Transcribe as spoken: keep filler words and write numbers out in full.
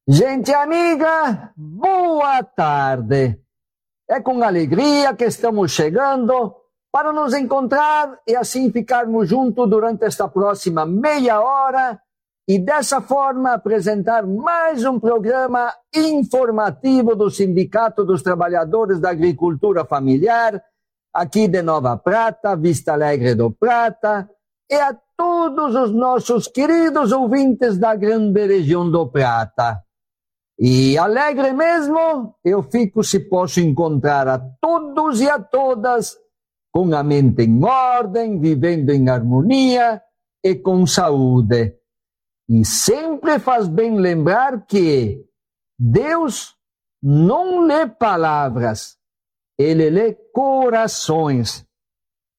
Gente amiga, boa tarde. É com alegria que estamos chegando para nos encontrar e assim ficarmos juntos durante esta próxima meia hora e dessa forma apresentar mais um programa informativo do Sindicato dos Trabalhadores da Agricultura Familiar, aqui de Nova Prata, Vista Alegre do Prata, e a todos os nossos queridos ouvintes da grande região do Prata. E alegre mesmo eu fico se posso encontrar a todos e a todas com a mente em ordem, vivendo em harmonia e com saúde. E sempre faz bem lembrar que Deus não lê palavras, Ele lê corações.